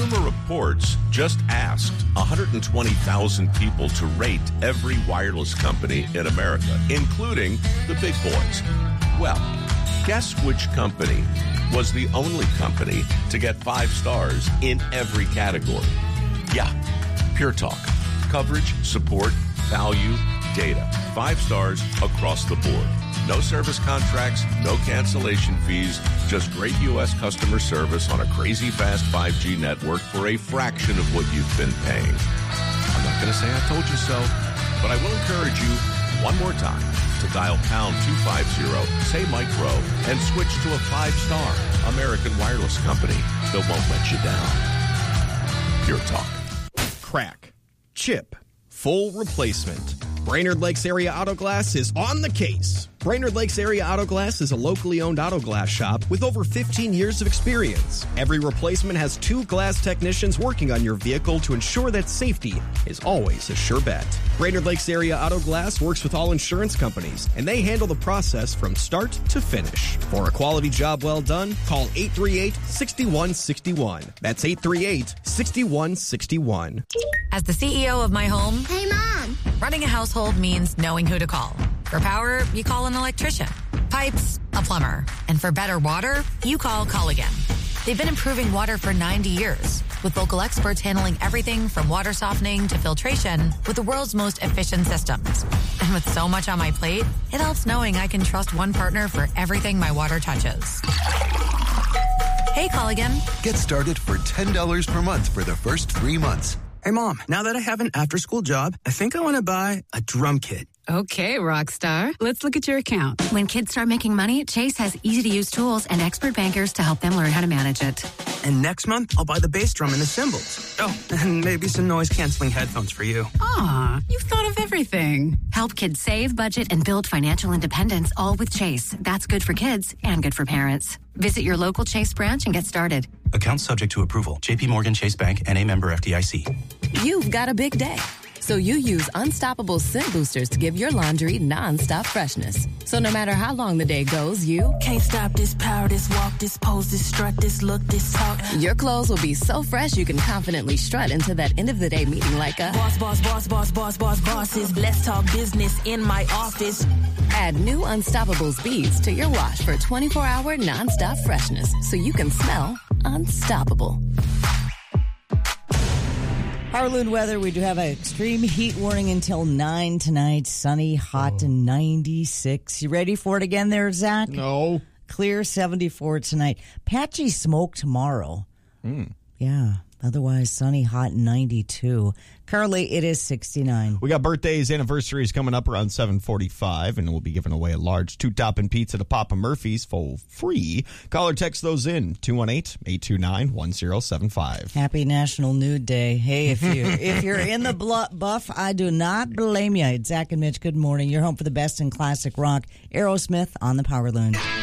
Consumer Reports just asked 120,000 people to rate every wireless company in America, including the big boys. Well, guess which company was the only company to get 5 stars in every category? Yeah, Pure Talk. Coverage, support, value, data. 5 stars across the board. No service contracts, no cancellation fees, just great U.S. customer service on a crazy fast 5G network for a fraction of what you've been paying. I'm not going to say I told you so, but I will encourage you one more time to dial pound 250, say Mike Rowe, and switch to a 5-star American wireless company that won't let you down. Pure Talk. Crack, chip, full replacement. Brainerd Lakes Area Auto Glass is on the case. Brainerd Lakes Area Auto Glass is a locally owned auto glass shop with over 15 years of experience. Every replacement has 2 glass technicians working on your vehicle to ensure that safety is always a sure bet. Brainerd Lakes Area Auto Glass works with all insurance companies, and they handle the process from start to finish. For a quality job well done, call 838-6161. That's 838-6161. As the CEO of my home, Hey, Mom! running a household means knowing who to call. For power, you call an electrician. Pipes, a plumber. And for better water, you call Culligan. They've been improving water for 90 years, with local experts handling everything from water softening to filtration with the world's most efficient systems. And with so much on my plate, it helps knowing I can trust one partner for everything my water touches. Hey, Culligan. Get started for $10 per month for the first 3 months. Hey, Mom, now that I have an after-school job, I think I want to buy a drum kit. Okay, Rockstar. Let's look at your account. When kids start making money, Chase has easy-to-use tools and expert bankers to help them learn how to manage it. And next month, I'll buy the bass drum and the cymbals. Oh, and maybe some noise-canceling headphones for you. Aw, you've thought of everything. Help kids save, budget, and build financial independence, all with Chase. That's good for kids and good for parents. Visit your local Chase branch and get started. Account subject to approval. JP Morgan Chase Bank, N.A. member FDIC. You've got a big day, so you use Unstoppable Scent Boosters to give your laundry non-stop freshness. So no matter how long the day goes, you can't stop this power, this walk, this pose, this strut, this look, this talk. Your clothes will be so fresh you can confidently strut into that end of the day meeting like a bosses. Let's talk business in my office. Add new Unstoppables beads to your wash for 24-hour non-stop freshness so you can smell unstoppable. Harloon weather, we do have an extreme heat warning until 9 tonight. Sunny, hot, and 96. You ready for it again there, Zach? No. Clear 74 tonight. Patchy smoke tomorrow. Yeah. Otherwise, sunny, hot, and 92. Currently, it is 69. We got birthdays, anniversaries coming up around 7:45, and we'll be giving away a large 2-topping pizza to Papa Murphy's for free. Call or text those in, 218-829-1075. Happy National Nude Day. Hey, if you're in the buff, I do not blame you. It's Zach and Mitch, good morning. You're home for the best in classic rock. Aerosmith on the Power Loon.